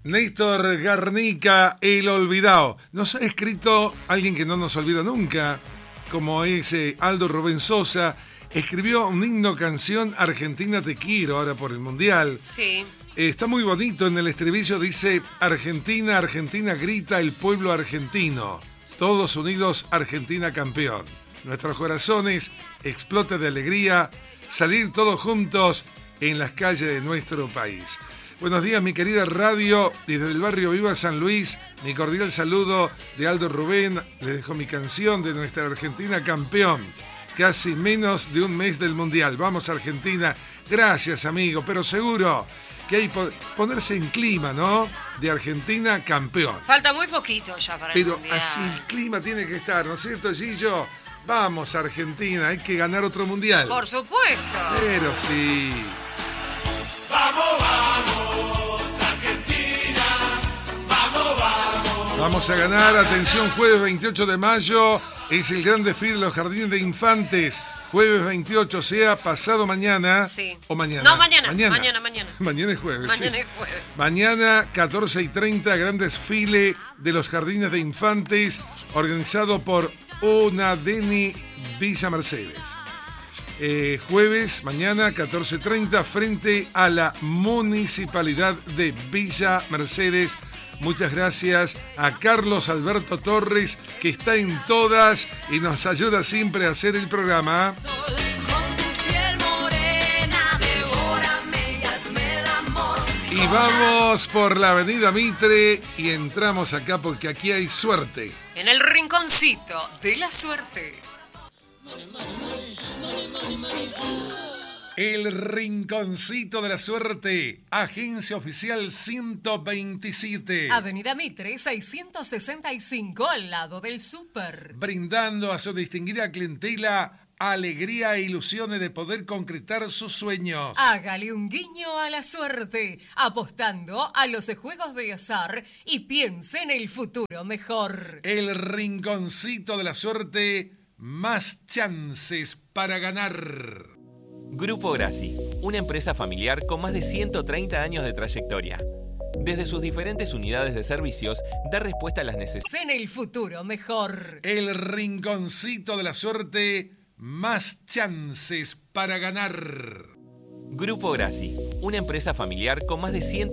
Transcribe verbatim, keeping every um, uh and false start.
Néstor Garnica, el olvidado. Nos ha escrito alguien que no nos olvida nunca, como es eh, Aldo Rubén Sosa. Escribió un himno canción Argentina te quiero, ahora por el Mundial. Sí. Eh, está muy bonito, en el estribillo dice: Argentina, Argentina grita el pueblo argentino. Todos unidos, Argentina campeón. Nuestros corazones explotan de alegría, salir todos juntos en las calles de nuestro país. Buenos días, mi querida radio, desde el barrio Viva San Luis, mi cordial saludo de Aldo Rubén, les dejo mi canción de nuestra Argentina campeón, casi menos de un mes del Mundial. Vamos Argentina, gracias amigo, pero seguro que hay que ponerse en clima, ¿no? De Argentina campeón. Falta muy poquito ya para pero el Mundial. Así el clima tiene que estar, ¿no es cierto, Gillo? Vamos Argentina, hay que ganar otro Mundial. Por supuesto. Pero sí. Vamos, vamos, Argentina, vamos, vamos. Vamos a ganar, atención, jueves veintiocho de mayo, es el gran desfile de los jardines de infantes. Jueves veintiocho, o sea, pasado mañana. Sí. O mañana. No, mañana, Mañana, mañana, mañana. Mañana es jueves. Mañana sí. es jueves. Mañana, catorce y treinta, gran desfile de los jardines de infantes, organizado por Unadeni Villa Mercedes. Eh, jueves, mañana, catorce y treinta, frente a la Municipalidad de Villa Mercedes. Muchas gracias a Carlos Alberto Torres, que está en todas y nos ayuda siempre a hacer el programa. Y vamos por la avenida Mitre y entramos acá porque aquí hay suerte. En el rinconcito de la suerte. El Rinconcito de la Suerte, agencia oficial ciento veintisiete. Avenida Mitre, seiscientos sesenta y cinco, al lado del súper. Brindando a su distinguida clientela alegría e ilusiones de poder concretar sus sueños. Hágale un guiño a la suerte, apostando a los juegos de azar y piense en el futuro mejor. El Rinconcito de la Suerte, más chances para ganar. Grupo Grassi, una empresa familiar con más de ciento treinta años de trayectoria. Desde sus diferentes unidades de servicios, da respuesta a las necesidades. En el futuro mejor. El Rinconcito de la Suerte, más chances para ganar. Grupo Grassi, una empresa familiar con más de ciento